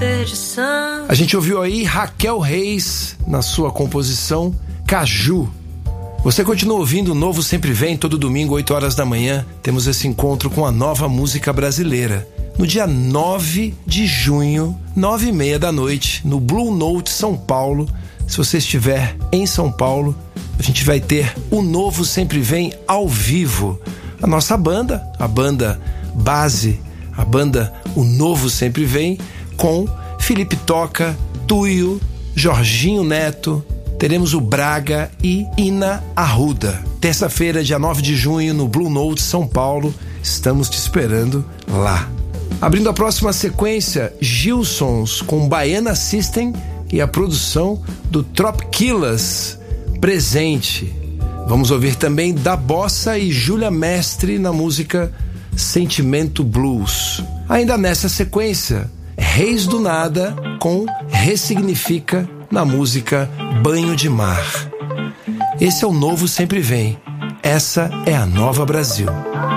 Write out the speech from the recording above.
perdição. A gente ouviu aí Raquel Reis na sua composição Caju. Você continua ouvindo o Novo Sempre Vem, todo domingo, 8 horas da manhã. Temos esse encontro com a nova música brasileira. No dia 9 de junho, 9h30 da noite, no Blue Note São Paulo. Se você estiver em São Paulo, a gente vai ter o Novo Sempre Vem ao vivo. A nossa banda, a banda base, a banda O Novo Sempre Vem, com Felipe Toca, Tuyo, Jorginho Neto, teremos o Braga e Ina Arruda. Terça-feira, dia 9 de junho, no Blue Note, São Paulo. Estamos te esperando lá. Abrindo a próxima sequência, Gilsons com Baiana System e a produção do Tropkillas, Presente. Vamos ouvir também Da Bossa e Júlia Mestre na música Sentimento Blues. Ainda nessa sequência, Reis do Nada com Ressignifica na música Banho de Mar. Esse é o Novo Sempre Vem. Essa é a Nova Brasil.